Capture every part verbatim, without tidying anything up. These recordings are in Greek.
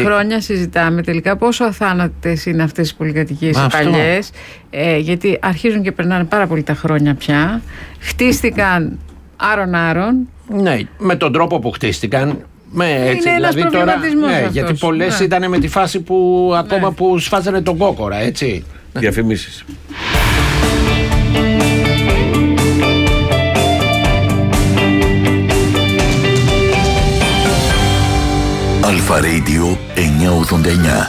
Γιατί... χρόνια συζητάμε τελικά πόσο αθάνατες είναι αυτές οι πολυκατοικίες οι παλιές, ε, γιατί αρχίζουν και περνάνε πάρα πολύ τα χρόνια πια. Χτίστηκαν άρον-άρον. Ναι, με τον τρόπο που χτίστηκαν. Με, έτσι, είναι ένας δηλαδή, τώρα, ναι, αυτός. γιατί πολλές ναι. ήταν με τη φάση που ακόμα ναι. που σφάζανε τον κόκορα, έτσι. Διαφημίσεις. Αλφα Radio εννιακόσια ογδόντα εννιά.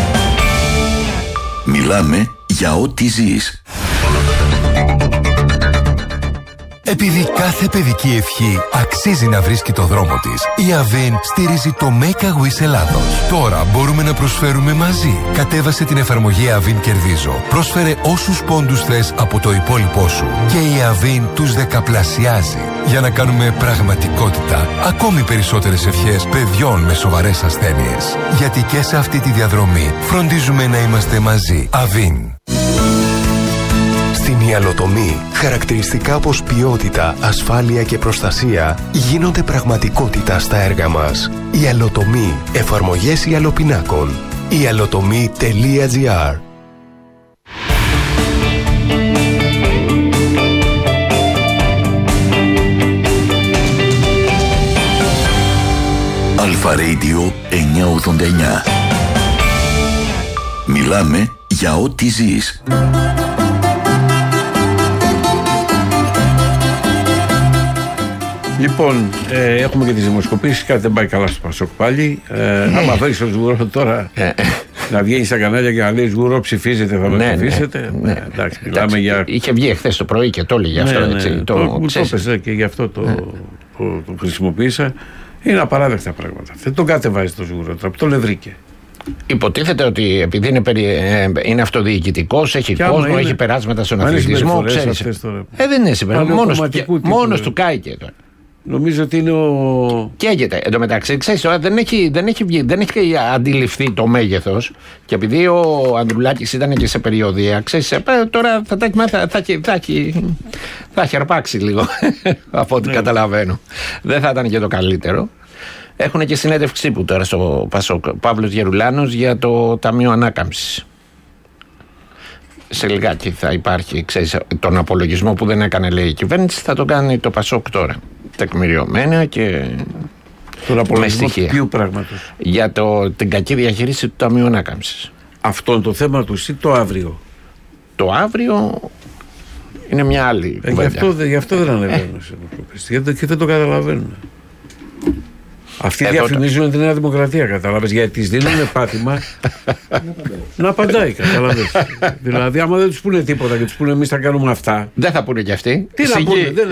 Μιλάμε για ό,τι ζεις. Επειδή κάθε παιδική ευχή αξίζει να βρίσκει το δρόμο της, η Avin στηρίζει το Make a Wish Ελλάδος. Τώρα μπορούμε να προσφέρουμε μαζί. Κατέβασε την εφαρμογή Avin Κερδίζω. Πρόσφερε όσους πόντους θες από το υπόλοιπό σου και η Avin τους δεκαπλασιάζει. Για να κάνουμε πραγματικότητα ακόμη περισσότερες ευχές παιδιών με σοβαρές ασθένειες. Γιατί και σε αυτή τη διαδρομή φροντίζουμε να είμαστε μαζί. Avin. Στην ιαλοτομή, χαρακτηριστικά όπως ποιότητα, ασφάλεια και προστασία γίνονται πραγματικότητα στα έργα μας. Ιαλοτομή, εφαρμογές ιαλοπινάκων. ιαλοτομή τελεία τζι άρ. Αλφα Radio εννιακόσια ογδόντα εννιά. Μιλάμε για ό,τι ζεις. Λοιπόν, ε, έχουμε και τις δημοσκοπήσεις. Κάτι δεν πάει καλά στο Πασόκ πάλι. Ε, ναι. Άμα θέλεις το Σγουρό τώρα να βγαίνει στα κανάλια και να λέει Σγουρό ψηφίζετε, θα με ναι, ψηφίσετε. Ναι, ναι. Εντάξει, μιλάμε για... Είχε βγει εχθές το πρωί και το έλεγε αυτό. Ναι, έτσι, ναι. Το, το, μου το έπαιζε και γι' αυτό το, ναι. το, το χρησιμοποίησα. Είναι απαράδεκτα πράγματα. Δεν τον κατεβάζει το Σγουρό τώρα, το λευρίκε. Υποτίθεται ότι επειδή είναι, περι... είναι αυτοδιοικητικός, έχει κόσμο, είναι... έχει περάσματα στον αθλητισμό. Ε, δεν είναι συμπεριφορές. Μόνος, μόνος του κάηκε τώρα. Νομίζω ότι είναι ο... Καίγεται. Εν τω μεταξύ, ξέρεις, δεν έχει, δεν, έχει βγει, δεν έχει αντιληφθεί το μέγεθος και επειδή ο Ανδρουλάκης ήταν και σε περιοδία, ξέρεις, τώρα θα τα έχει, θα, θα, θα, έχει, θα έχει αρπάξει λίγο από ό,τι ναι. καταλαβαίνω. Δεν θα ήταν και το καλύτερο. Έχουν και συνέντευξη που τώρα στο Πασόκ, Παύλος Γερουλάνος για το Ταμείο Ανάκαμψης. Σε λιγάκι θα υπάρχει, ξέρεις, τον απολογισμό που δεν έκανε, λέει, η κυβέρνηση, θα το κάνει το Πασόκ τώρα. Τεκμηριωμένα και με στοιχεία. Ποιου πράγματος? Για το, την κακή διαχείριση του Ταμείου Ανάκαμψης. Αυτό είναι το θέμα του ή το αύριο? Το αύριο είναι μια άλλη ε, γι, αυτό, γι' αυτό δεν ανεβαίνουν ε. και δεν το καταλαβαίνουν. Αυτοί διαφημίζουν τη Νέα Δημοκρατία, κατάλαβες, γιατί τις δίνουν πάτημα να απαντάει, κατάλαβες. Δηλαδή, άμα δεν τους πούνε τίποτα και τους πούνε εμείς θα κάνουμε αυτά. Δεν θα πούνε κι αυτοί. Τι να πούνε, δεν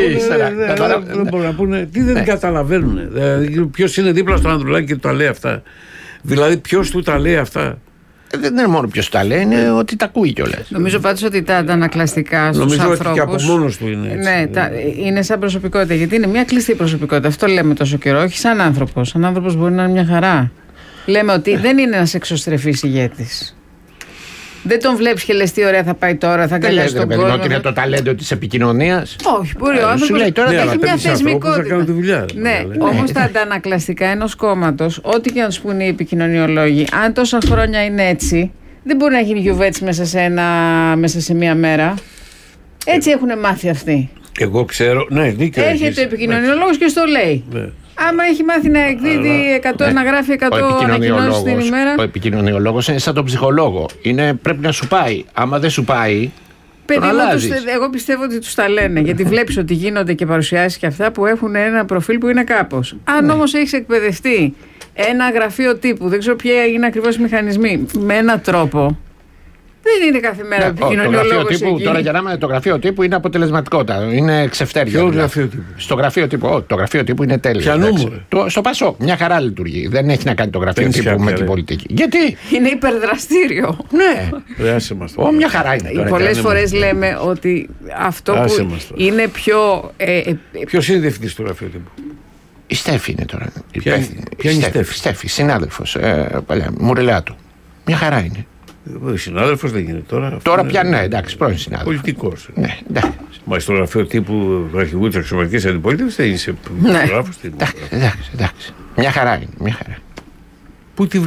έχουν να πούνε. Τι δεν καταλαβαίνουν. Ποιος είναι δίπλα στον Ανδρουλάκη και του τα λέει αυτά? Δηλαδή, ποιος του τα λέει αυτά? Δεν είναι μόνο ποιος τα λέει, είναι ότι τα ακούει κιόλας. Νομίζω πάντως ότι τα αντανακλαστικά στους Νομίζω ανθρώπους. Νομίζω ότι και από μόνος του είναι έτσι. Ναι, τα, είναι σαν προσωπικότητα. Γιατί είναι μια κλειστή προσωπικότητα. Αυτό λέμε τόσο καιρό. Όχι σαν άνθρωπος. Σαν άνθρωπος μπορεί να είναι μια χαρά. Λέμε ότι δεν είναι ένας εξωστρεφής ηγέτης. Δεν τον βλέπεις και λες τι ωραία θα πάει τώρα, θα αγκαλιάσει τον κόσμο. Δεν ότι είναι το ταλέντο της επικοινωνίας. Όχι, μπορεί ο άνθρωπος να έχει μια θεσμικότητα. Ναι, όμως τα αντανακλαστικά ενός κόμματος, ό,τι και να τους πούνε οι επικοινωνιολόγοι, αν τόσα χρόνια είναι έτσι, δεν μπορεί να γίνει γιουβέτσι μέσα σε, ένα, μέσα σε μία μέρα. Έτσι έχουν μάθει αυτοί. Εγώ ξέρω, ναι, δίκιο. Έρχεται ο επικοινωνιολόγος και στο λέει. Άμα έχει μάθει να εκδίδει εκατό, ναι, να γράφει εκατό ανακοινώσεις την ημέρα. Ο επικοινωνιολόγος είναι σαν τον ψυχολόγο. Είναι, πρέπει να σου πάει. Άμα δεν σου πάει, παιδί μου, τους, εγώ πιστεύω ότι τους τα λένε. Γιατί βλέπεις ότι γίνονται και παρουσιάσεις και αυτά που έχουν ένα προφίλ που είναι κάπως. Αν ναι. όμως έχεις εκπαιδευτεί ένα γραφείο τύπου, δεν ξέρω ποια είναι ακριβώς οι μηχανισμοί, με έναν τρόπο. Δεν είναι κάθε μέρα επικοινωνιολόγος. Τώρα για να είμαι, το γραφείο τύπου είναι αποτελεσματικότητα. Είναι ξεφτέρια. Ποιο γραφείο τύπου? Στο γραφείο τύπου. Oh, το γραφείο τύπου είναι τέλειο. Πιανού. Στο Πασόκ. Μια χαρά λειτουργεί. Δεν έχει να κάνει το γραφείο τύπου με την πολιτική. Γιατί? Είναι υπερδραστήριο. Ναι. Oh, μια χαρά είναι. Πολλές φορές λέμε ότι αυτό που είναι πιο. Ποιος είναι διευθυντής του γραφείου τύπου? Η Στέφη είναι τώρα. Ποια είναι η Στέφη? Στέφη, συνάδελφος. Μουρελάτου. Μια χαρά είναι. Συνάδελφος δεν γίνεται τώρα. Τώρα πια ναι, εντάξει, πρώην συνάδελφος. Πολιτικός. Ναι, εντάξει. Μα στο γραφείο τύπου του αρχηγού της αξιωματικής αντιπολίτευσης δεν είσαι ναι. πολιτικός. Εντάξει, εντάξει. Μια χαρά είναι. Μια χαρά. Πού τη